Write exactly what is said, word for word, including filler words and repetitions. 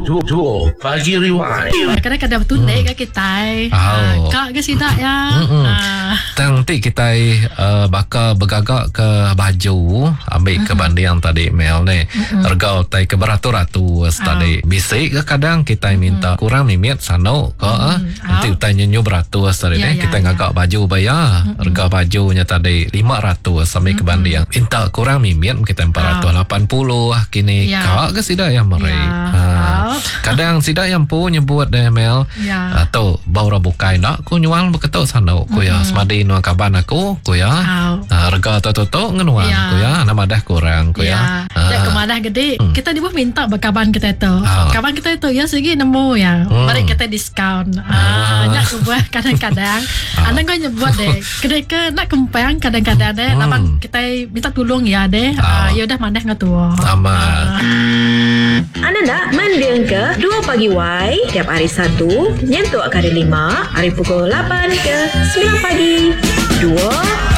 tu tu pagi riwai. Kadang-kadang tunai ke kita. Oh. Kak ke sidak ya. Nanti kita uh, bakal bergagak ke baju ambil ke bandi yang tadi Mel ni. Harga tai ke beratus-ratus tadi. Bisik ke kadang kita minta kurang mimit sano ke nanti utai nyenyu beratus tadi ni kita ngagak baju bayar. Harga bajunya tadi lima ratus sampai ke bandi yang minta kurang mimit kita empat ratus lapan puluh kini kak ke sidak yang meri. Kadang sidak yang pun nyebut deh Mel atau baura bukai nak ku nyuang beketuk sano ku ya semadi nuang kaban aku ku ya harga toto ngenuang ku ya nama dah kurang ku ya ya kemadah gede kita di bawah minta berkaban kita itu kaban kita itu ya segi nemu ya mari kita diskaun banyak buah kadang-kadang anda kau nyebut deh gede ke nak kempang kadang-kadang deh nama kita minta tolong ya deh ya udah maneh ngetua sama anda nak mendiang ke dua pagi Y tiap hari Sabtu nyentuh hari lima hari pukul lapan ke sembilan pagi dua